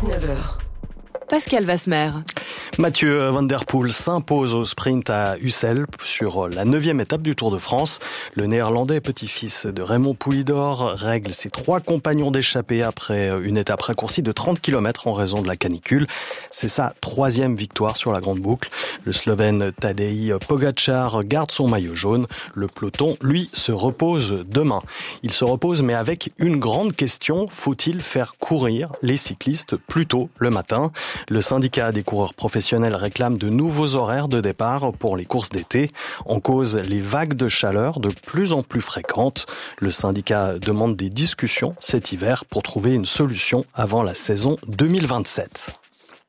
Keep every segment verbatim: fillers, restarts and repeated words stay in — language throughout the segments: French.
dix-neuf heures. Pascal Vasmer. Mathieu Van Der Poel s'impose au sprint à Ussel sur la neuvième étape du Tour de France. Le Néerlandais, petit-fils de Raymond Poulidor, règle ses trois compagnons d'échappée après une étape raccourcie de trente kilomètres en raison de la canicule. C'est sa troisième victoire sur la grande boucle. Le Slovène Tadej Pogačar garde son maillot jaune. Le peloton, lui, se repose demain. Il se repose, mais avec une grande question. Faut-il faire courir les cyclistes plus tôt le matin ? Le syndicat des coureurs professionnels réclame de nouveaux horaires de départ pour les courses d'été. En cause, les vagues de chaleur de plus en plus fréquentes. Le syndicat demande des discussions cet hiver pour trouver une solution avant la saison deux mille vingt-sept.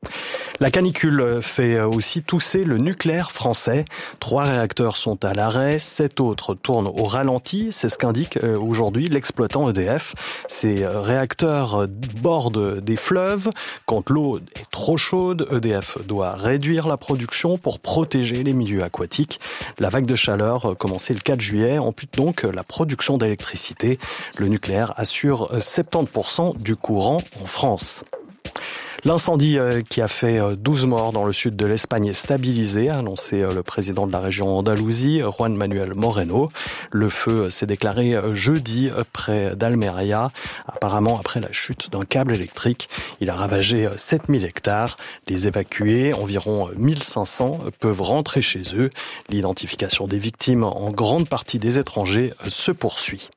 La canicule fait aussi tousser le nucléaire français. Trois réacteurs sont à l'arrêt, sept autres tournent au ralenti. C'est ce qu'indique aujourd'hui l'exploitant E D F. Ces réacteurs bordent des fleuves. Quand l'eau est trop chaude, E D F doit réduire la production pour protéger les milieux aquatiques. La vague de chaleur, commencée le quatre juillet, ampute donc la production d'électricité. Le nucléaire assure soixante-dix pour cent du courant en France. L'incendie qui a fait douze morts dans le sud de l'Espagne est stabilisé, a annoncé le président de la région Andalousie, Juan Manuel Moreno. Le feu s'est déclaré jeudi près d'Almeria, apparemment après la chute d'un câble électrique. Il a ravagé sept mille hectares. Les évacués, environ mille cinq cents, peuvent rentrer chez eux. L'identification des victimes, en grande partie des étrangers, se poursuit.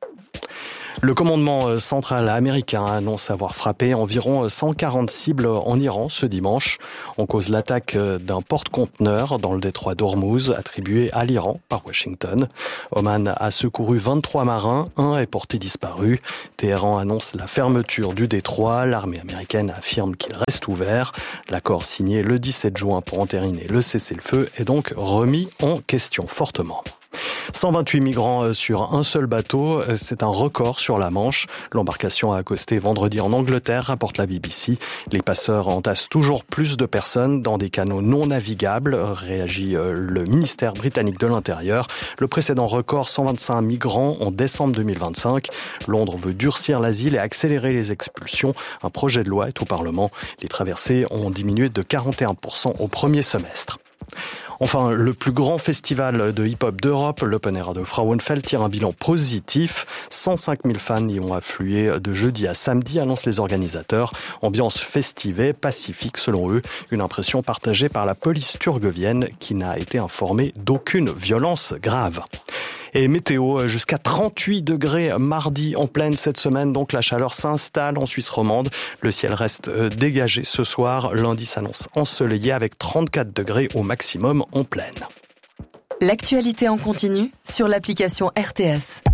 Le commandement central américain annonce avoir frappé environ cent quarante cibles en Iran ce dimanche. On cause l'attaque d'un porte-conteneur dans le détroit d'Ormuz, attribué à l'Iran par Washington. Oman a secouru vingt-trois marins, un est porté disparu. Téhéran annonce la fermeture du détroit. L'armée américaine affirme qu'il reste ouvert. L'accord signé le dix-sept juin pour entériner le cessez-le-feu est donc remis en question fortement. cent vingt-huit migrants sur un seul bateau, c'est un record sur la Manche. L'embarcation a accosté vendredi en Angleterre, rapporte la B B C. Les passeurs entassent toujours plus de personnes dans des canaux non navigables, réagit le ministère britannique de l'Intérieur. Le précédent record, cent vingt-cinq migrants en décembre deux mille vingt-cinq. Londres veut durcir l'asile et accélérer les expulsions. Un projet de loi est au Parlement. Les traversées ont diminué de quarante et un pour cent au premier semestre. Enfin, le plus grand festival de hip-hop d'Europe, l'Open Air de Frauenfeld, tire un bilan positif. cent cinq mille fans y ont afflué de jeudi à samedi, annoncent les organisateurs. Ambiance festive et pacifique selon eux. Une impression partagée par la police turgovienne qui n'a été informée d'aucune violence grave. Et météo, jusqu'à trente-huit degrés mardi en pleine cette semaine, donc la chaleur s'installe en Suisse romande. Le ciel reste dégagé ce soir. Lundi s'annonce ensoleillé avec trente-quatre degrés au maximum en pleine. L'actualité en continu sur l'application R T S.